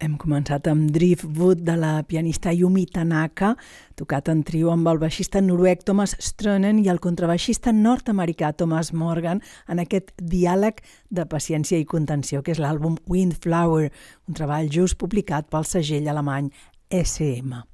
Hem començat amb Driftwood de la pianista Yumi Tanaka, tocat en trio amb el baixista noruec Thomas Strønen i el contrabaixista nord-americà Thomas Morgan en aquest diàleg de paciència i contenció, que és l'àlbum Windflower, un treball just publicat pel segell alemany SM.